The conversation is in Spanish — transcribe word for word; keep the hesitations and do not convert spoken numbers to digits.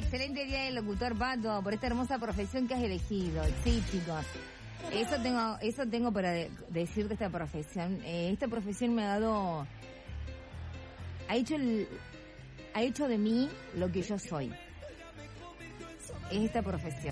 excelente día del locutor, Pato, por esta hermosa profesión que has elegido. Sí, chicos. Eso tengo, eso tengo para de, decir de esta profesión. Eh, esta profesión me ha dado, ha hecho el, ha hecho de mí lo que yo soy. Es esta profesión.